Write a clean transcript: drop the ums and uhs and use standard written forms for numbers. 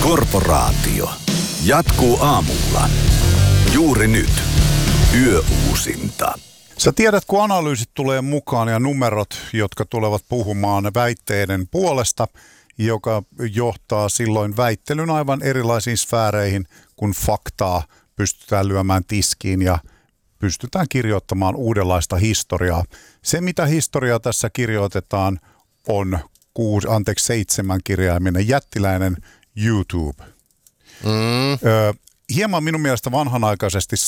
Korporaatio jatkuu aamulla. Juuri nyt. Yöuusinta. Sä tiedät, kun analyysit tulee mukaan ja numerot, jotka tulevat puhumaan väitteiden puolesta, joka johtaa silloin väittelyn aivan erilaisiin sfääreihin, kun faktaa pystytään lyömään tiskiin ja pystytään kirjoittamaan uudenlaista historiaa. Se, mitä historiaa tässä kirjoitetaan, on 7 kirjaiminen jättiläinen YouTube. Hieman minun mielestä vanhanaikaisesti